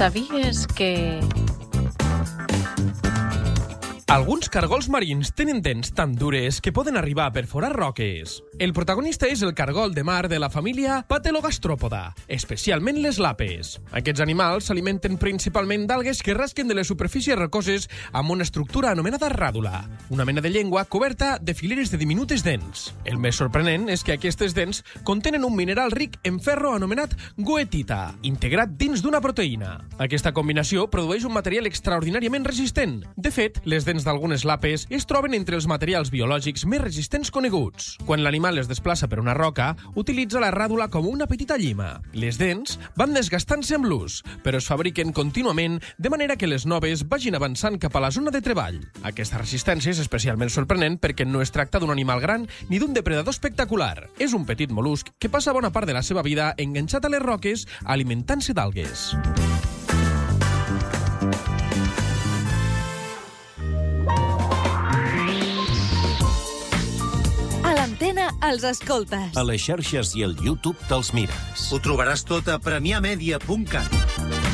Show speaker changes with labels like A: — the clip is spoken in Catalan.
A: Sabies que...
B: Alguns cargols marins tenen dents tan dures que poden arribar a perforar roques. El protagonista és el cargol de mar de la família Patelogastrópoda, especialment les lapes. Aquests animals s'alimenten principalment d'algues que rasquen de les superfícies rocoses amb una estructura anomenada ràdula, una mena de llengua coberta de fileres de diminutes dents. El més sorprenent és que aquestes dents contenen un mineral ric en ferro anomenat goethita, integrat dins d'una proteïna. Aquesta combinació produeix un material extraordinàriament resistent. De fet, les dents d'algunes lapes es troben entre els materials biològics més resistents coneguts. Quan l'animal es desplaça per una roca, utilitza la ràdula com una petita llima. Les dents van desgastant-se amb l'ús, però es fabriquen contínuament de manera que les noves vagin avançant cap a la zona de treball. Aquesta resistència és especialment sorprenent perquè no es tracta d'un animal gran ni d'un depredador espectacular. És un petit mol·lusc que passa bona part de la seva vida enganxat a les roques alimentant-se d'algues.
C: L'Antena els escoltes.
D: A les xarxes i al YouTube te'ls mires.
E: Ho trobaràs tot a premiamedia.cat.